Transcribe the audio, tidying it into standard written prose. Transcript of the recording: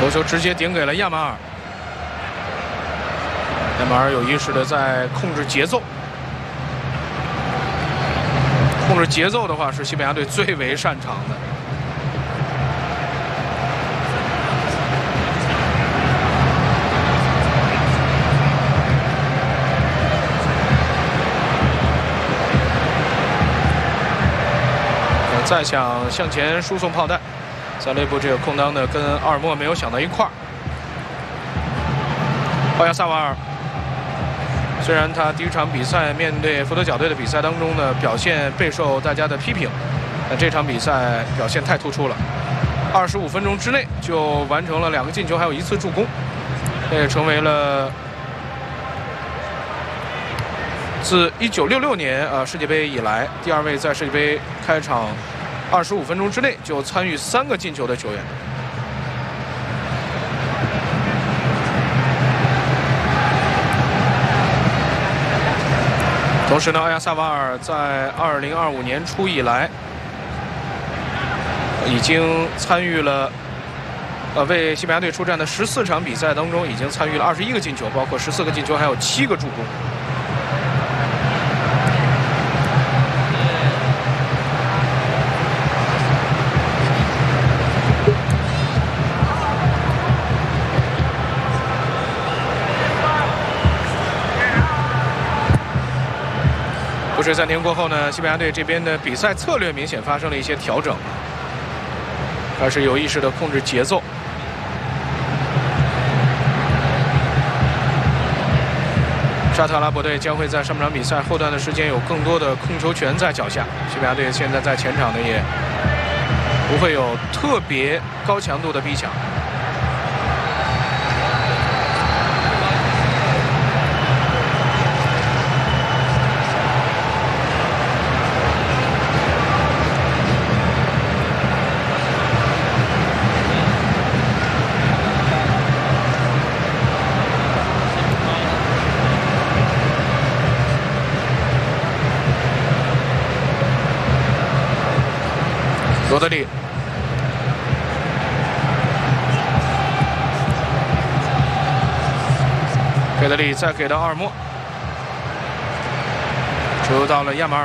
头球直接顶给了亚马尔，亚马尔有意识的在控制节奏。控制节奏的话，是西班牙队最为擅长的。再想向前输送炮弹，在内部这个空当呢，跟阿尔莫没有想到一块儿。奥亚萨瓦尔。 虽然他第一场比赛面对佛得角队的比赛当中呢，表现备受大家的批评，但这场比赛表现太突出了，25分钟之内就完成了2个进球，还有1次助攻，这也成为了自1966年世界杯以来第2位在世界杯开场25分钟之内就参与3个进球的球员。 同时呢，奥亚萨瓦尔在2025年初以来，已经参与了，为西班牙队出战的14场比赛当中，已经参与了21个进球，包括14个进球，还有7个助攻。补时暂停过后呢，西班牙队这边的比赛策略明显发生了一些调整，开始有意识地控制节奏。沙特阿拉伯队将会在上半场比赛后段的时间有更多的控球权在脚下。西班牙队现在在前场呢也不会有特别高强度的逼抢。 罗德里，佩德里再给到阿尔莫，球到了亚马尔。